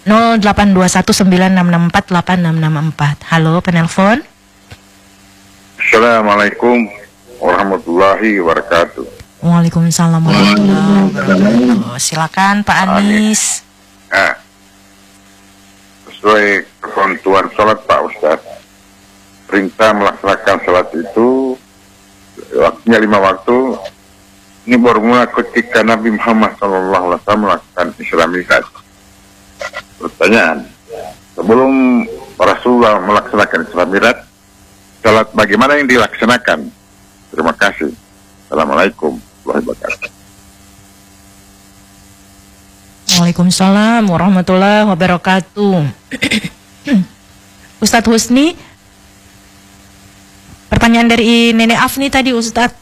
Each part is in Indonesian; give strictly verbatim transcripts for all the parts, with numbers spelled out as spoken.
nol delapan dua satu sembilan enam enam empat delapan enam enam empat. Halo, penelpon. Assalamualaikum warahmatullahi wabarakatuh. Waalaikumsalam warahmatullahi wabarakatuh. Silakan Pak Anis. Nah, sesuai ketentuan sholat Pak Ustadz, perintah melaksanakan sholat itu waktunya lima waktu. Ini bermula ketika Nabi Muhammad shallallahu alaihi wasallam melakukan Isra Mi'raj. Pertanyaan, sebelum Rasulullah melaksanakan Isra Mi'raj, sholat bagaimana yang dilaksanakan? Terima kasih. Assalamualaikum warahmatullahi wabarakatuh. Waalaikumsalam warahmatullahi wabarakatuh. Ustadz Husni, pertanyaan dari Nenek Afni tadi, Ustadz.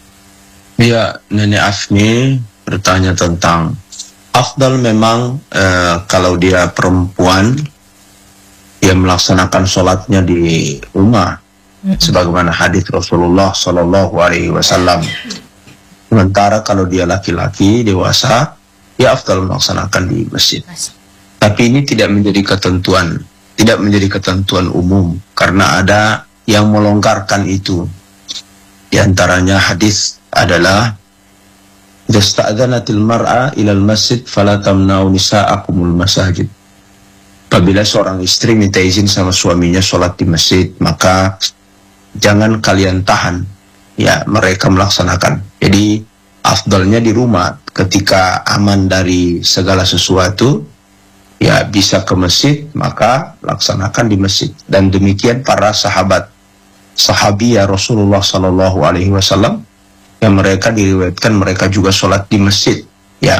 Ya, Nenek Afni bertanya tentang afdal memang eh, kalau dia perempuan, dia melaksanakan sholatnya di rumah, mm-hmm. sebagaimana hadis Rasulullah Shallallahu Alaihi Wasallam. Sementara kalau dia laki-laki dewasa, dia afdal melaksanakan di masjid. Tapi ini tidak menjadi ketentuan, tidak menjadi ketentuan umum, karena ada yang melonggarkan itu. Di antaranya hadis adalah Jasta'adzanatil mar'a ilal masjid fala tamna'u nisa'akumul masajid. Apabila seorang istri minta izin sama suaminya sholat di masjid, maka jangan kalian tahan ya mereka melaksanakan. Jadi afdalnya di rumah, ketika aman dari segala sesuatu ya bisa ke masjid, maka laksanakan di masjid. Dan demikian para sahabat sahabiya Rasulullah Sallallahu Alaihi Wasallam yang mereka diriwayatkan mereka juga sholat di masjid. Ya,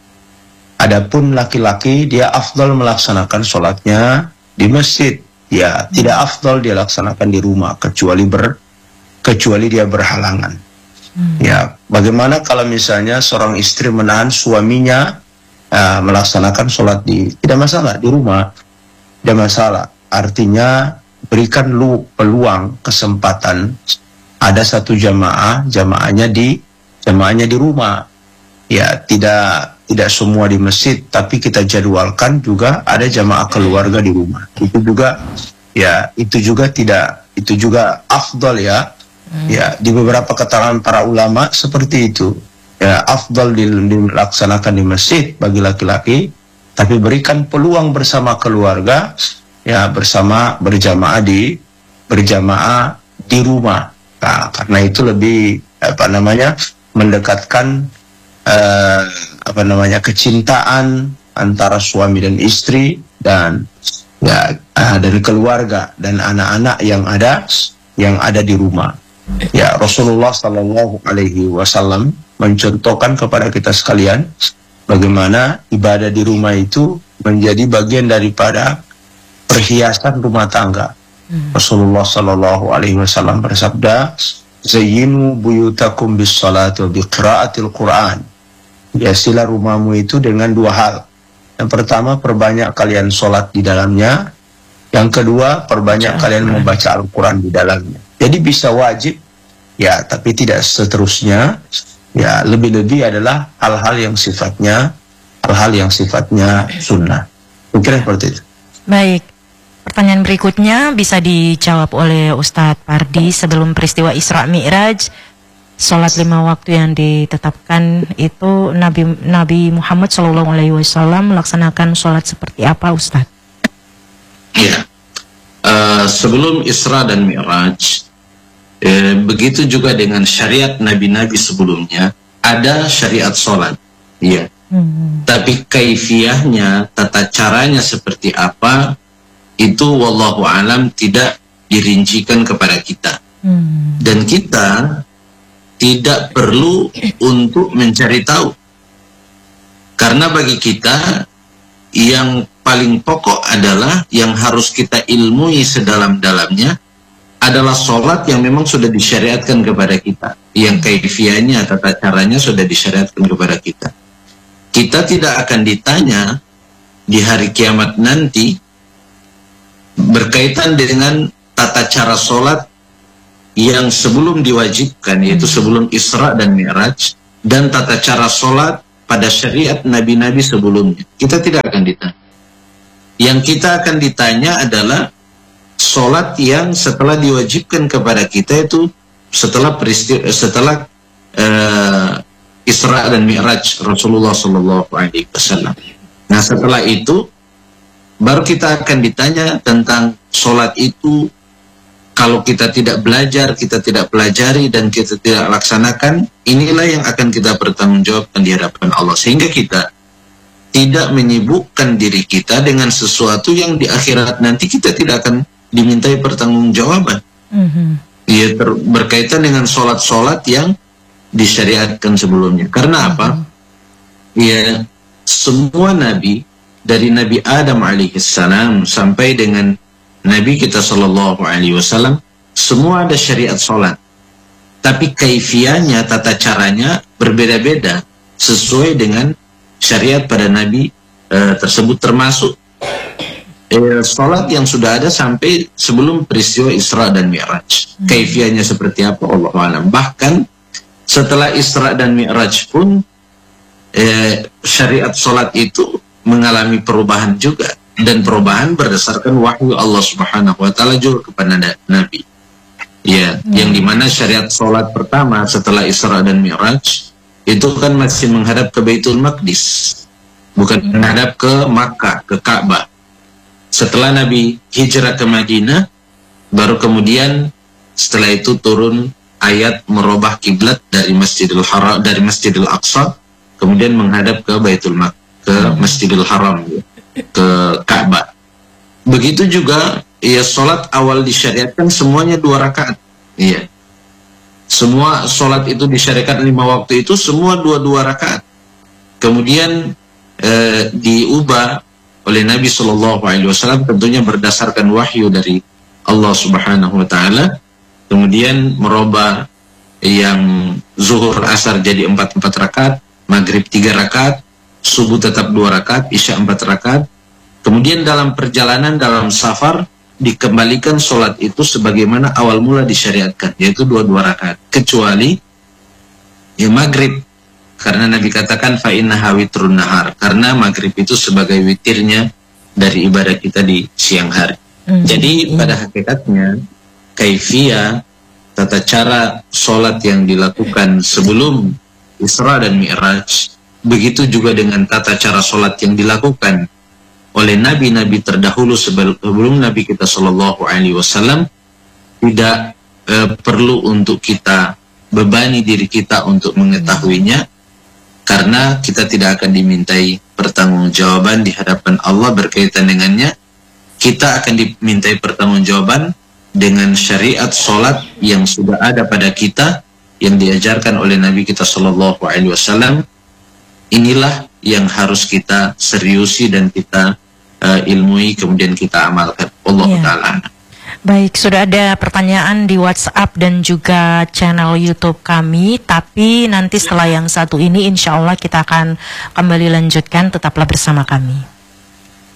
adapun laki-laki dia afdal melaksanakan sholatnya di masjid. Ya, tidak afdal dia laksanakan di rumah kecuali ber kecuali dia berhalangan. Hmm. Ya, bagaimana kalau misalnya seorang istri menahan suaminya uh, melaksanakan sholat di tidak masalah di rumah, tidak masalah. Artinya berikan lu peluang kesempatan. Ada satu jamaah, jamaahnya di jamaahnya di rumah. Ya, tidak tidak semua di masjid, tapi kita jadwalkan juga ada jamaah keluarga di rumah. Itu juga ya, itu juga tidak itu juga afdal ya. Hmm. Ya, di beberapa keterangan para ulama seperti itu. Ya, afdal dilaksanakan di masjid bagi laki-laki, tapi berikan peluang bersama keluarga ya, bersama berjamaah di berjamaah di rumah. Nah, karena itu lebih apa namanya mendekatkan uh, apa namanya kecintaan antara suami dan istri dan ya uh, dari keluarga dan anak-anak yang ada yang ada di rumah. Ya, Rasulullah Shallallahu Alaihi Wasallam mencontohkan kepada kita sekalian bagaimana ibadah di rumah itu menjadi bagian daripada perhiasan rumah tangga. Rasulullah Sallallahu Alaihi Wasallam bersabda, "Zayyinu buyutakum bis salati wa bi qiraatil Quran." Hiasilah rumahmu itu dengan dua hal. Yang pertama, perbanyak kalian sholat di dalamnya. Yang kedua, perbanyak kalian membaca Al-Quran di dalamnya. Jadi bisa wajib, ya, tapi tidak seterusnya. Ya, lebih-lebih adalah hal-hal yang sifatnya, hal-hal yang sifatnya sunnah. Mungkin seperti itu. Baik. Pertanyaan berikutnya bisa dijawab oleh Ustadz Pardi. Sebelum peristiwa Isra Mi'raj, sholat lima waktu yang ditetapkan itu Nabi Nabi Muhammad Shallallahu Alaihi Wasallam melaksanakan sholat seperti apa, Ustadz? Ya, uh, sebelum Isra dan Mi'raj, eh, begitu juga dengan syariat nabi-nabi sebelumnya ada syariat sholat. Ya, hmm. tapi kaifiyahnya, tata caranya seperti apa? Itu wallahu alam tidak dirincikan kepada kita. Hmm. Dan kita tidak perlu untuk mencari tahu. Karena bagi kita yang paling pokok adalah yang harus kita ilmui sedalam-dalamnya adalah sholat yang memang sudah disyariatkan kepada kita. Yang kaifiahnya, tata caranya sudah disyariatkan kepada kita. Kita tidak akan ditanya di hari kiamat nanti berkaitan dengan tata cara sholat yang sebelum diwajibkan, yaitu sebelum Isra dan Mi'raj, dan tata cara sholat pada syariat nabi-nabi sebelumnya. Kita tidak akan ditanya. Yang kita akan ditanya adalah sholat yang setelah diwajibkan kepada kita itu setelah peristiwa setelah uh, Isra dan Mi'raj Rasulullah Shallallahu Alaihi Wasallam. Nah setelah itu baru kita akan ditanya tentang sholat itu. Kalau kita tidak belajar, kita tidak pelajari, dan kita tidak laksanakan, inilah yang akan kita bertanggungjawabkan di hadapan Allah. Sehingga kita tidak menyibukkan diri kita dengan sesuatu yang di akhirat nanti kita tidak akan dimintai pertanggungjawaban. Mm-hmm. Ya, ter- berkaitan dengan sholat-sholat yang disyariatkan sebelumnya. Karena mm-hmm. apa? Ya, semua nabi, dari Nabi Adam alaihissalam sampai dengan Nabi kita Shallallahu Alaihi Wasallam, semua ada syariat sholat, tapi kaifiahnya, tata caranya berbeda-beda sesuai dengan syariat pada Nabi e, tersebut, termasuk e, sholat yang sudah ada sampai sebelum peristiwa Isra dan Mi'raj. Hmm. Kaifiahnya seperti apa, Allahu a'lam. Bahkan setelah Isra dan Mi'raj pun e, syariat sholat itu mengalami perubahan juga. Dan perubahan berdasarkan wahyu Allah Subhanahu wa taala juga kepada Nabi. Ya, hmm. yang dimana syariat sholat pertama setelah Isra dan Mi'raj itu kan masih menghadap ke Baitul Maqdis, bukan hmm. menghadap ke Makkah, ke Ka'bah. Setelah Nabi hijrah ke Madinah, baru kemudian setelah itu turun ayat merubah kiblat dari Masjidil Haram, dari Masjidil Aqsa, kemudian menghadap ke Baitul Maq, ke hmm. Masjidil Haram, ke Ka'bah. Begitu juga ya, sholat awal disyariatkan semuanya dua rakaat. Iya. Semua sholat itu disyariatkan lima waktu itu semua dua-dua rakaat. Kemudian eh, diubah oleh Nabi Shallallahu Alaihi Wasallam tentunya berdasarkan wahyu dari Allah Subhanahu Wa Taala. Kemudian merubah yang zuhur asar jadi empat empat rakaat, maghrib tiga rakaat, subuh tetap dua rakaat, isya empat rakaat. Kemudian dalam perjalanan, dalam safar, dikembalikan sholat itu sebagaimana awal mula disyariatkan, yaitu dua-dua rakaat. Kecuali ya maghrib, karena Nabi katakan fa innaha witrun nahar, karena maghrib itu sebagai witirnya dari ibadah kita di siang hari. Mm-hmm. Jadi pada hakikatnya kaifiyah, tata cara sholat yang dilakukan sebelum Isra dan Mi'raj, begitu juga dengan tata cara sholat yang dilakukan oleh nabi-nabi terdahulu sebelum Nabi kita Shallallahu Alaihi Wasallam, tidak e, perlu untuk kita bebani diri kita untuk mengetahuinya, karena kita tidak akan dimintai pertanggungjawaban di hadapan Allah berkaitan dengannya. Kita akan dimintai pertanggungjawaban dengan syariat sholat yang sudah ada pada kita, yang diajarkan oleh Nabi kita Shallallahu Alaihi Wasallam. Inilah yang harus kita seriusi dan kita uh, ilmui, kemudian kita amalkan. Allah yeah. Ta'ala. Baik, sudah ada pertanyaan di WhatsApp dan juga channel YouTube kami, tapi nanti setelah yang satu ini insya Allah kita akan kembali lanjutkan, tetaplah bersama kami.